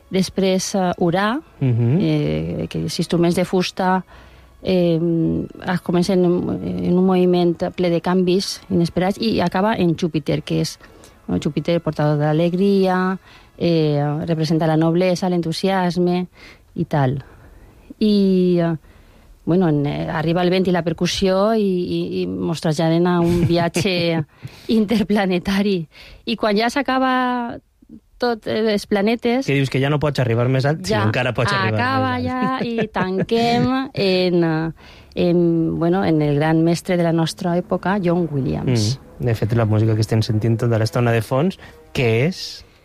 després Urà, que els instruments de fusta comencen en un moviment ple de canvis inesperats i acaba en Júpiter, que és Júpiter, portador de l'alegria, representa la noblesa, l'entusiasme i tal. I arriba el vent i la percussió i mos traslladen a un viatge interplanetari. I quan ja s'acaba tots els planetes... Que dius que ja no pots arribar més alt, si encara pots arribar més alt. Acaba ja i tanquem en el gran mestre de la nostra època, John Williams. De fet, la música que estem sentint tota l'estona de fons, què és?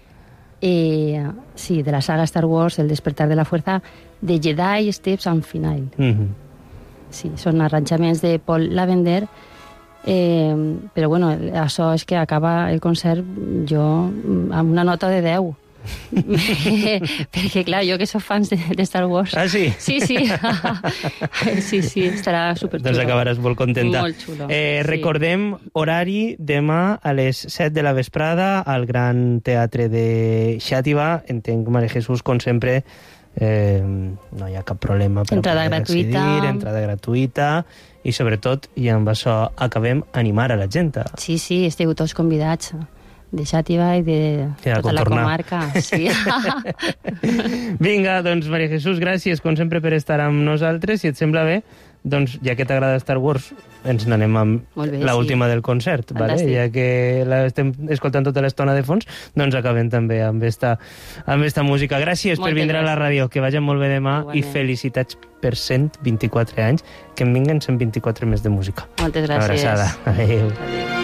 Sí, de la saga Star Wars, El despertar de la fuerza, de Jedi, Steps and Final. Sí, són arranjaments de Paul Lavender, però bueno, això és que acaba el concert jo amb una nota de 10. Perquè clar, jo que soc fans de Star Wars. Ah, sí? Sí. Sí, estarà superxulo. Doncs acabaràs molt contenta. Molt xulo. Recordem horari demà a les 7 de la vesprada al Gran Teatre de Xàtiva. Entenc, Maria Jesús, com sempre, no hi ha cap problema per entrada gratuïta. Entrada gratuïta i sobretot, i amb això acabem, animar a la gent. Sí, esteu tots convidats de Xàtiva i de tota la comarca. Sí. Vinga, doncs, Maria Jesús, gràcies, com sempre, per estar amb nosaltres. Si et sembla bé, doncs, ja que t'agrada Star Wars, ens n'anem amb l'última del concert, vale? Ja que l'estem escoltant tota l'estona de fons, doncs acabem també amb esta música. Gràcies per vindre a la ràdio, que vagin molt bé demà i felicitats per 124 anys, que em vinguen 124 més de música. Moltes gràcies. Abraçada. Adéu.